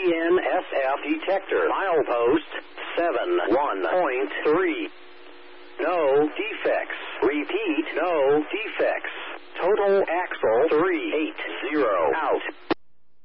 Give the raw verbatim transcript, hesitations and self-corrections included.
N S F detector. Milepost seven one point three. No defects. Repeat, no defects. Total axle three eighty. Out.